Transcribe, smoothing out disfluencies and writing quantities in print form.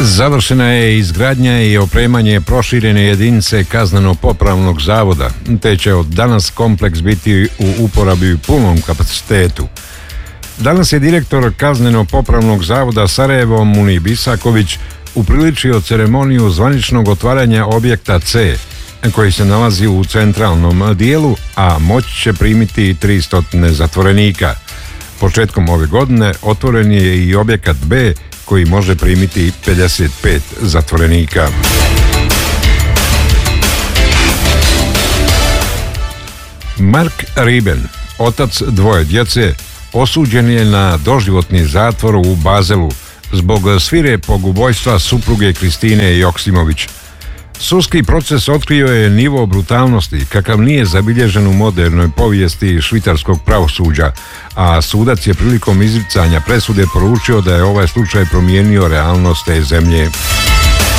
Završena je izgradnja i opremanje proširene jedinice kazneno-popravnog zavoda, te će od danas kompleks biti u uporabi u punom kapacitetu. Danas je direktor kazneno-popravnog zavoda Sarajevo Munib Isaković upriličio ceremoniju zvaničnog otvaranja objekta C, koji se nalazi u centralnom dijelu, a moći će primiti 300 zatvorenika. Početkom ove godine otvoren je i objekat B, koji može primiti 55 zatvorenika. Mark Riben, otac dvoje djece, osuđen je na doživotni zatvor u Bazelu zbog svirepog ubojstva supruge Kristine Joksimović. Sudski proces otkrio je nivo brutalnosti kakav nije zabilježen u modernoj povijesti švicarskog pravosuđa, a sudac je prilikom izricanja presude poručio da je ovaj slučaj promijenio realnost te zemlje.